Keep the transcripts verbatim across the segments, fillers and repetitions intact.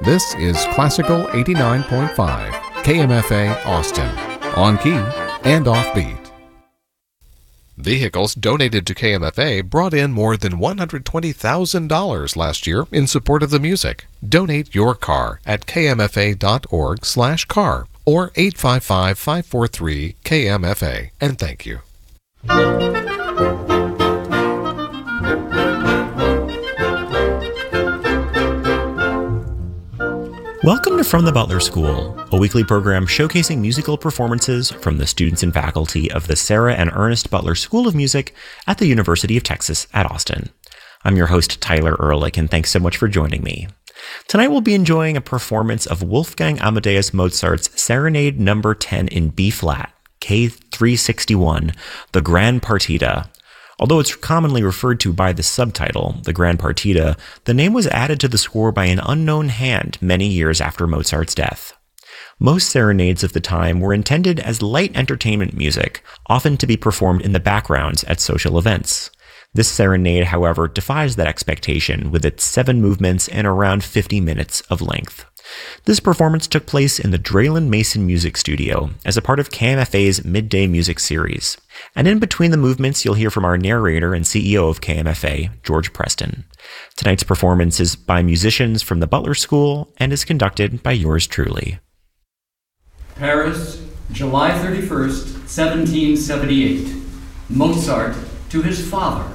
This is Classical eighty-nine point five, K M F A Austin, on key and offbeat. Vehicles donated to K M F A brought in more than one hundred twenty thousand dollars last year in support of the music. Donate your car at k m f a dot org slash car or eight five five, five four three, K M F A, and thank you. Welcome to From the Butler School, a weekly program showcasing musical performances from the students and faculty of the Sarah and Ernest Butler School of Music at the University of Texas at Austin. I'm your host, Tyler Ehrlich, and thanks so much for joining me. Tonight we'll be enjoying a performance of Wolfgang Amadeus Mozart's Serenade Number ten in B-flat, K three sixty-one, the Grand Partita. Although it's commonly referred to by the subtitle, the Grand Partita, the name was added to the score by an unknown hand many years after Mozart's death. Most serenades of the time were intended as light entertainment music, often to be performed in the backgrounds at social events. This serenade, however, defies that expectation with its seven movements and around fifty minutes of length. This performance took place in the Draylen Mason Music Studio as a part of K M F A's Midday Music Series. And in between the movements, you'll hear from our narrator and C E O of K M F A, George Preston. Tonight's performance is by musicians from the Butler School and is conducted by yours truly. Paris, July thirty-first, seventeen seventy-eight. Mozart to his father.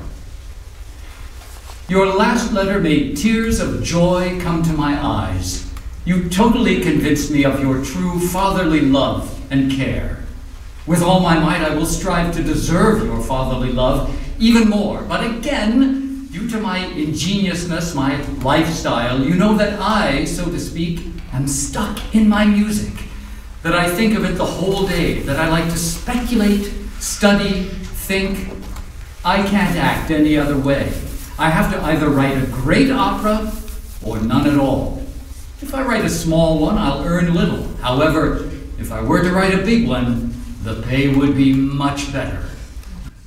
Your last letter made tears of joy come to my eyes. You totally convinced me of your true fatherly love and care. With all my might, I will strive to deserve your fatherly love even more. But again, due to my ingeniousness, my lifestyle, you know that I, so to speak, am stuck in my music. That I think of it the whole day, that I like to speculate, study, think. I can't act any other way. I have to either write a great opera or none at all. If I write a small one, I'll earn little. However, if I were to write a big one, the pay would be much better.